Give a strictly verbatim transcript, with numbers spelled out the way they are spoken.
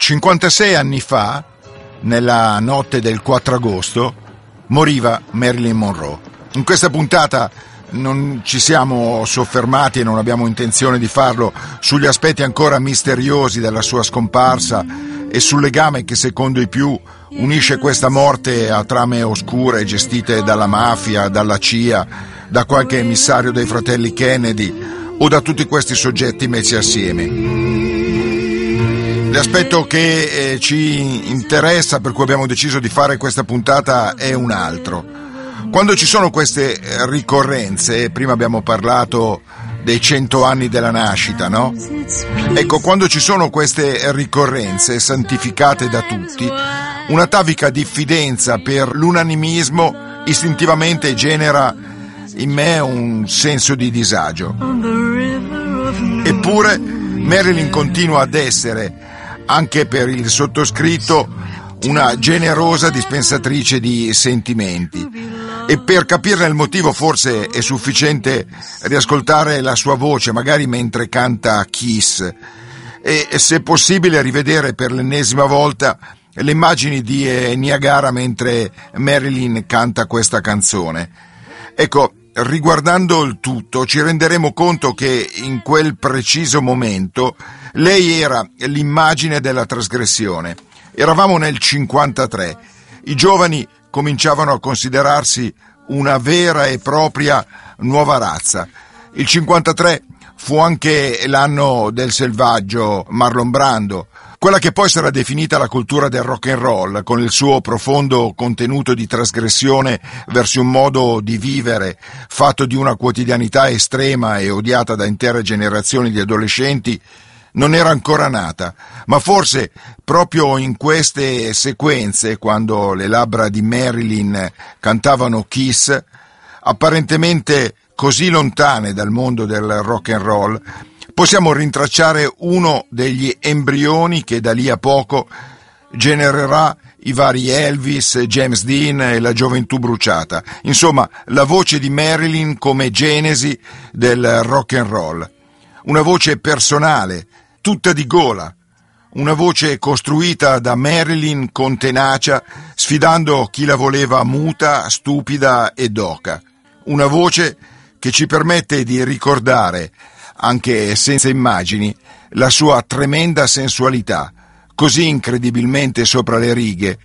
cinquantasei anni fa, nella notte del quattro agosto, moriva Marilyn Monroe. In questa puntata non ci siamo soffermati e non abbiamo intenzione di farlo sugli aspetti ancora misteriosi della sua scomparsa e sul legame che secondo i più unisce questa morte a trame oscure gestite dalla mafia, dalla C I A, da qualche emissario dei fratelli Kennedy o da tutti questi soggetti messi assieme. L'aspetto che eh, ci interessa, per cui abbiamo deciso di fare questa puntata, è un altro. Quando ci sono queste ricorrenze, prima abbiamo parlato dei cento anni della nascita, no? Ecco, quando ci sono queste ricorrenze santificate da tutti, una atavica diffidenza per l'unanimismo istintivamente genera in me un senso di disagio. Eppure Marilyn continua ad essere, anche per il sottoscritto, una generosa dispensatrice di sentimenti. E per capirne il motivo forse è sufficiente riascoltare la sua voce, magari mentre canta Kiss, e se possibile rivedere per l'ennesima volta le immagini di Niagara mentre Marilyn canta questa canzone. Ecco, riguardando il tutto ci renderemo conto che in quel preciso momento lei era l'immagine della trasgressione. Eravamo nel cinquantatré, i giovani cominciavano a considerarsi una vera e propria nuova razza. Il cinquantatré fu anche l'anno del selvaggio Marlon Brando, quella che poi sarà definita la cultura del rock and roll, con il suo profondo contenuto di trasgressione verso un modo di vivere fatto di una quotidianità estrema e odiata da intere generazioni di adolescenti. Non era ancora nata, ma forse proprio in queste sequenze, quando le labbra di Marilyn cantavano Kiss, apparentemente così lontane dal mondo del rock and roll, possiamo rintracciare uno degli embrioni che da lì a poco genererà i vari Elvis, James Dean e la gioventù bruciata. Insomma, la voce di Marilyn come genesi del rock and roll. Una voce personale, tutta di gola, una voce costruita da Marilyn con tenacia, sfidando chi la voleva muta, stupida e doca. Una voce che ci permette di ricordare, anche senza immagini, la sua tremenda sensualità, così incredibilmente sopra le righe